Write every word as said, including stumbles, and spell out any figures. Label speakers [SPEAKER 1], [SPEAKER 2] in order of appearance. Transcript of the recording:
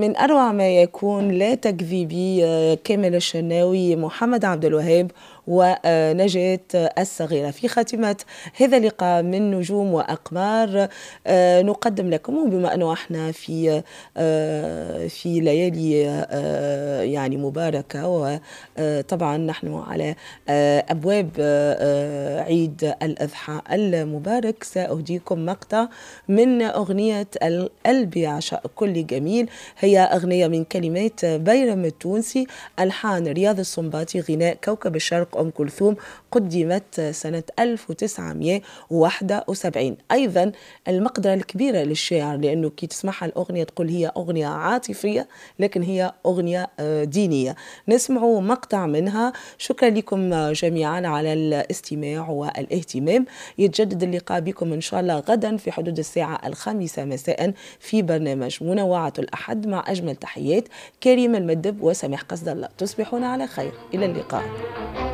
[SPEAKER 1] من أروع ما يكون لا تكذيبي كامل الشناوي، محمد عبد الوهاب ونجاة الصغيرة. في خاتمة هذا اللقاء من نجوم وأقمار نقدم لكم، وبما أنه احنا في في ليالي يعني مباركة، وطبعا نحن على أبواب عيد الأضحى المبارك، سأهديكم مقطع من أغنية القلب يعشق كل جميل. هي أغنية من كلمات بيرم التونسي، ألحان رياض السنباطي، غناء كوكب الشرق أم كلثوم، قدمت سنة ألف وتسعمئة وواحد وسبعين. أيضا المقدرة الكبيرة للشاعر، لأنه كي تسمعها الأغنية تقول هي أغنية عاطفية لكن هي أغنية دينية. نسمعوا مقطع منها. شكرا لكم جميعا على الاستماع والاهتمام. يتجدد اللقاء بكم إن شاء الله غدا في حدود الساعة الخامسة مساء في برنامج منوعة الأحد، مع أجمل تحيات كريم المدب وسميح قصد الله. تصبحون على خير، إلى اللقاء.